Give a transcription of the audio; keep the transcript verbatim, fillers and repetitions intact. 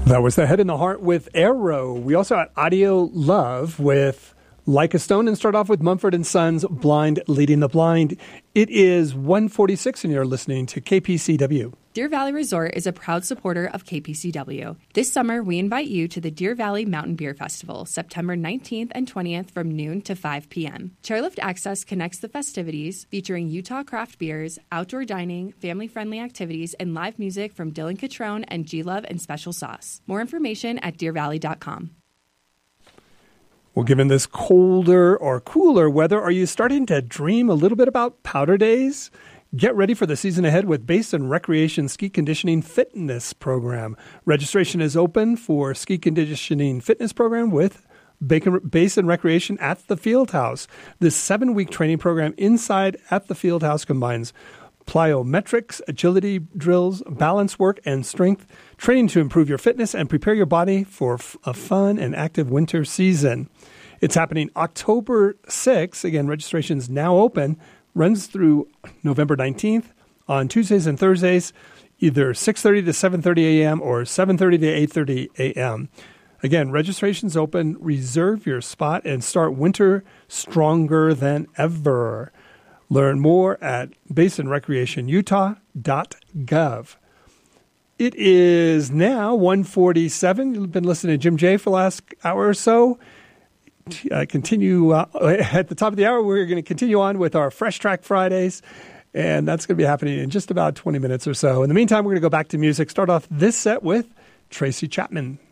That was The Head and the Heart with Arrow. We also had Audio Love with Like a Stone, and start off with Mumford and Sons, Blind Leading the Blind. It is one forty-six and you're listening to K P C W. Deer Valley Resort is a proud supporter of K P C W. This summer, we invite you to the Deer Valley Mountain Beer Festival, September nineteenth and twentieth from noon to five p.m. Chairlift Access connects the festivities, featuring Utah craft beers, outdoor dining, family-friendly activities, and live music from Dylan Catrone and G-Love and Special Sauce. More information at deer valley dot com. Well, given this colder or cooler weather, are you starting to dream a little bit about powder days? Get ready for the season ahead with Basin Recreation Ski Conditioning Fitness Program. Registration is open for Ski Conditioning Fitness Program with Basin Recreation at the Fieldhouse. This seven-week training program inside at the Fieldhouse combines plyometrics, agility drills, balance work, and strength training to improve your fitness and prepare your body for a fun and active winter season. It's happening October sixth. Again, registration is now open. Runs through November nineteenth on Tuesdays and Thursdays, either six thirty to seven thirty a.m. or seven thirty to eight thirty a.m. Again, registration's open. Reserve your spot and start winter stronger than ever. Learn more at basin recreation utah dot gov. It is now one forty-seven. You've been listening to Jim J for the last hour or so. Uh, continue uh, at the top of the hour. We're going to continue on with our Fresh Track Fridays, and that's going to be happening in just about twenty minutes or so. In the meantime, we're going to go back to music. Start off this set with Tracy Chapman.